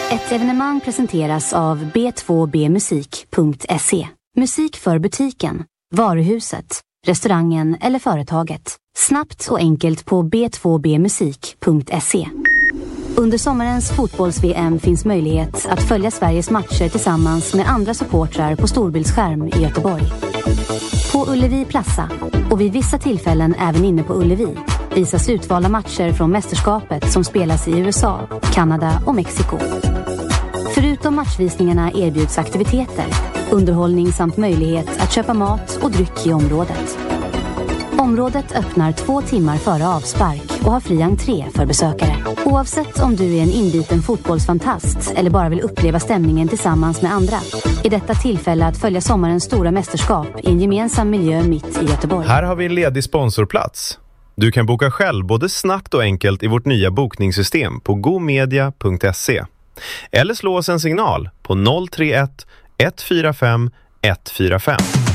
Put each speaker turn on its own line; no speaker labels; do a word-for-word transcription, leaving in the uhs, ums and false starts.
Ett evenemang presenteras av b två b musik punkt se. Musik för butiken, varuhuset, restaurangen eller företaget. Snabbt och enkelt på b två b musik punkt se. Under sommarens fotbolls-V M finns möjlighet att följa Sveriges matcher tillsammans med andra supportrar på storbildsskärm i Göteborg. På Ullevi Plaza och vid vissa tillfällen även inne på Ullevi visas utvalda matcher från mästerskapet som spelas i U S A, Kanada och Mexiko. Förutom matchvisningarna erbjuds aktiviteter, underhållning samt möjlighet att köpa mat och dryck i området. Området öppnar två timmar före avspark och har fri entré för besökare. Oavsett om du är en inbiten fotbollsfantast eller bara vill uppleva stämningen tillsammans med andra, är detta tillfälle att följa sommarens stora mästerskap i en gemensam miljö mitt i Göteborg.
Här har vi en ledig sponsorplats. Du kan boka själv både snabbt och enkelt i vårt nya bokningssystem på gomedia punkt se. Eller slå oss en signal på noll tre ett ett fyra fem ett fyra fem.